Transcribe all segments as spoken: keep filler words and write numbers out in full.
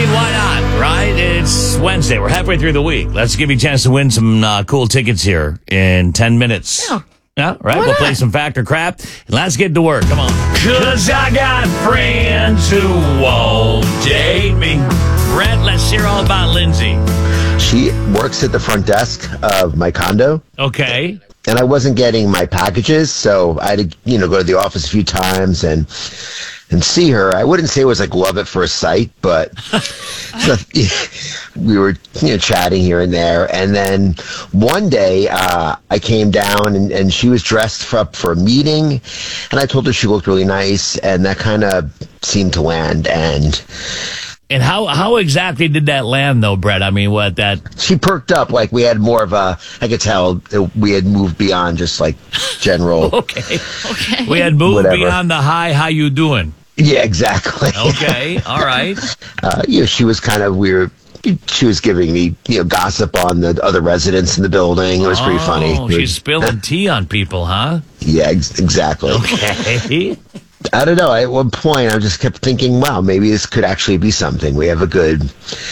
mean, why not, right? It's Wednesday. We're halfway through the week. Let's give you a chance to win some uh, cool tickets here in ten minutes. Yeah. Yeah, right? Why we'll not? play some Factor Crap, and let's get to work. Come on. Because I got friends who won't date me. Brett, let's hear all about Lindsay. She works at the front desk of my condo, Okay. and I wasn't getting my packages, so I had to, you know, go to the office a few times and and see her. I wouldn't say it was like love at first sight, but so, we were, you know, chatting here and there. And then one day uh, I came down and, and she was dressed for, up for a meeting, and I told her she looked really nice, and that kind of seemed to land. And And how, how exactly did that land, though, Brett? I mean, what, that... she perked up, like we had more of a, I could tell that we had moved beyond just like general. Okay. Okay. We had moved Whatever. beyond the hi, how you doing? Yeah, exactly. Okay. All right. uh, you know, she was kind of weird. She was giving me, you know, gossip on the other residents in the building. It was pretty funny. Oh, she's spilling tea on people, huh? Yeah, ex- exactly. Okay. I don't know. At one point, I just kept thinking, wow, maybe this could actually be something. We have a good,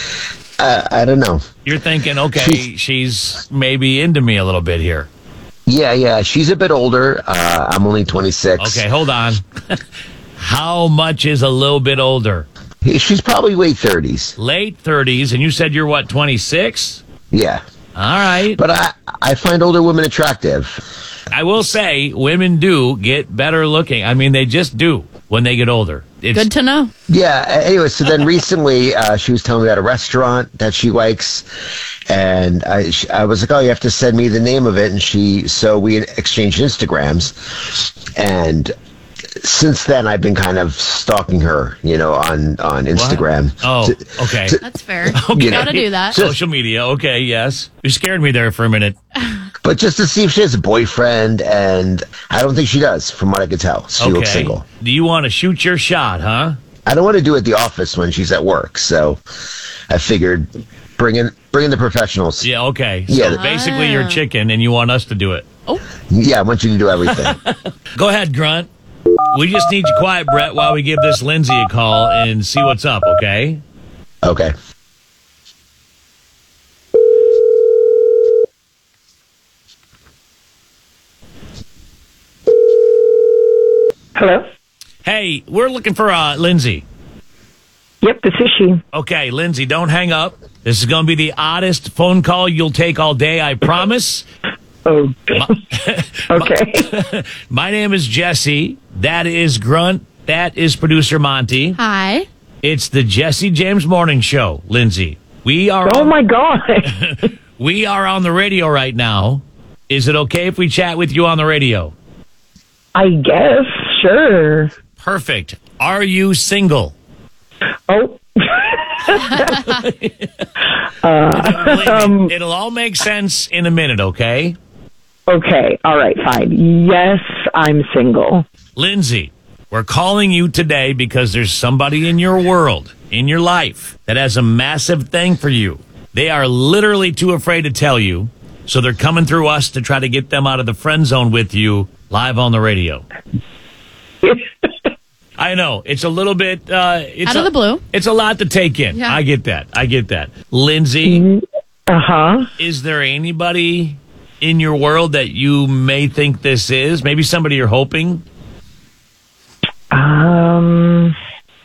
uh, I don't know. You're thinking, okay, She's- she's maybe into me a little bit here. Yeah, yeah. She's a bit older. Uh, I'm only twenty-six. Okay, hold on. How much is a little bit older? She's probably late thirties. Late thirties, and you said you're what, twenty-six? Yeah. All right. But I, I find older women attractive. I will say women do get better looking. I mean, they just do when they get older. It's, Good to know. Yeah. Anyway, so then recently uh, she was telling me about a restaurant that she likes, and I, sh- I was like, "Oh, you have to send me the name of it." And she, so we exchanged Instagrams, and since then I've been kind of stalking her, you know, on on Instagram. Oh, To- okay. to- That's fair. Okay. You gotta do that. Social media. Okay, yes. You scared me there for a minute. but just to see if she has a boyfriend, and I don't think she does, from what I could tell. She Okay. looks single. Do you want to shoot your shot, huh? I don't want to do it at the office when she's at work, so I figured bring in bring in the professionals. Yeah, okay. So Yeah. basically you're Ah. chicken and you want us to do it. Oh, Yeah, I want you to do everything. Go ahead, Grunt. We just need you quiet, Brett, while we give this Lindsay a call and see what's up, okay? Okay. Hello? Hey, we're looking for uh, Lindsay. Yep, this is she. Okay, Lindsay, don't hang up. This is going to be the oddest phone call you'll take all day, I promise. Oh, okay. My name is Jesse. That is Grunt. That is producer Monty. hi. It's the Jesse James Morning Show, Lindsay. We are Oh, on, my God. we are on the radio right now. Is it okay if we chat with you on the radio? I guess, sure. Perfect. Are you single? Oh, Believe me, it'll all make sense in a minute, okay? okay. All right, fine. Yes, I'm single. Lindsay, we're calling you today because there's somebody in your world, in your life, that has a massive thing for you. They are literally too afraid to tell you, so they're coming through us to try to get them out of the friend zone with you live on the radio. I know. It's a little bit... Uh, it's Out of a- the blue. It's a lot to take in. Yeah. I get that. I get that. Lindsay, Uh-huh. is there anybody in your world that you may think this is? Maybe somebody you're hoping? Um,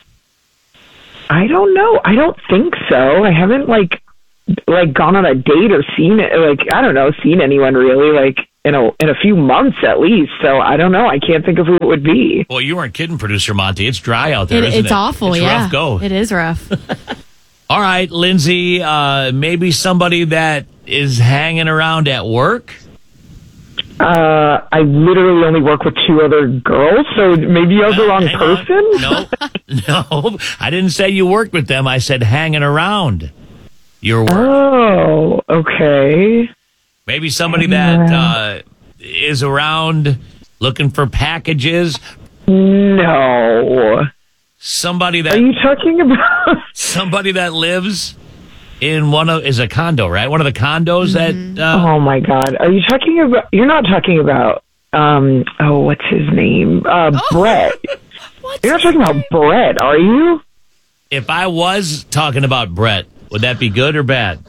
I don't know. I don't think so. I haven't, like, like gone on a date or seen it, like, I don't know, seen anyone really, like, in a, in a few months at least. So I don't know. I can't think of who it would be. Well, you weren't kidding, producer Monty. It's dry out there, It, isn't it's it? awful, it's yeah. rough go. It is rough. All right, Lindsay, uh, maybe somebody that is hanging around at work? Uh, I literally only work with two other girls, so maybe you're the wrong Hang on. person? No, no. I didn't say you worked with them. I said hanging around your work. Oh, okay. Maybe somebody that uh, is around looking for packages. No. Somebody that Are you talking about? somebody that lives in one of is a condo, right? One of the condos that. Uh, Oh my God! Are you talking about? You're not talking about. Um. Oh, what's his name? Uh, Brett. What's You're not talking about Brett, are you? if I was talking about Brett, would that be good or bad?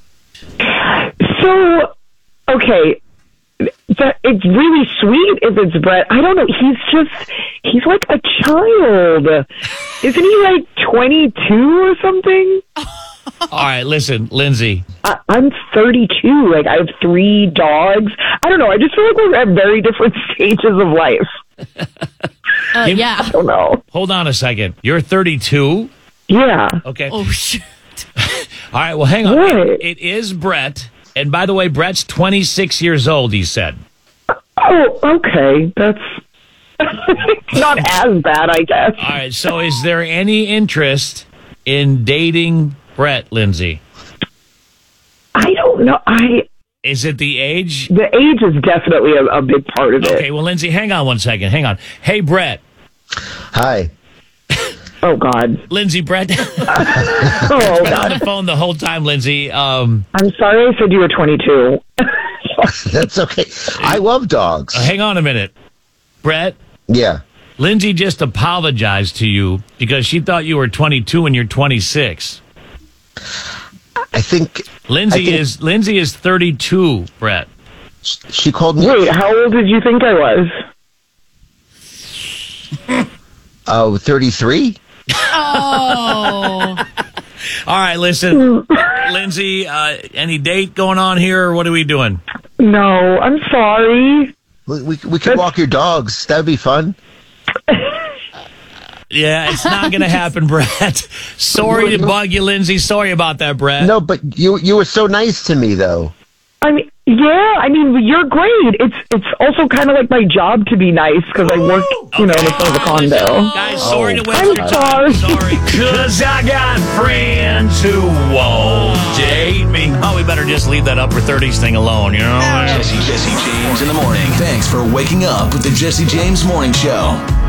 So, okay, that, it's really sweet if it's Brett. I don't know. He's just, he's like a child. Isn't he like twenty-two or something? All right, listen, Lindsay. I, I'm thirty-two. Like, I have three dogs. I don't know. I just feel like we're at very different stages of life. Uh, yeah. I don't know. Hold on a second. You're thirty-two? Yeah. Okay. Oh, shit. All right, well, hang on. What? It, it is Brett. And by the way, Brett's twenty-six years old, he said. Oh, okay. That's not as bad, I guess. All right, so is there any interest in dating Brett, Lindsay? I don't know. I Is it the age? The age is definitely a, a big part of it. Okay, well, Lindsay, hang on one second. Hang on. Hey, Brett. Hi. Oh, God. Lindsay, Brett. Oh, Been on God. the phone the whole time, Lindsay. Um, I'm sorry I said you were twenty-two. That's okay. I love dogs. hang on a minute. Brett, Yeah. Lindsay just apologized to you because she thought you were twenty-two and you're twenty-six. I think Lindsay I think- is Lindsay is thirty-two, Brett. she called me. Wait, how old did you think I was? Oh, thirty-three? Oh. All right, listen. Lindsay, uh, any date going on here or what are we doing? No, I'm sorry. We, we, we could walk your dogs. That'd be fun. Yeah, it's not going to happen, Brett. Sorry to bug you, Lindsay. Sorry about that, Brett. No, but you you were so nice to me, though. I mean, yeah, I mean, you're great. It's it's also kind of like my job to be nice because I work, you know, in front of a condo. Guys, sorry to Oh. waste I'm your time. sorry. Sorry. Because I got friends who won't date me. Oh, we better just leave that upper thirties thing alone, you know? Jesse, Jesse James in the morning. Thanks for waking up with the Jesse James Morning Show.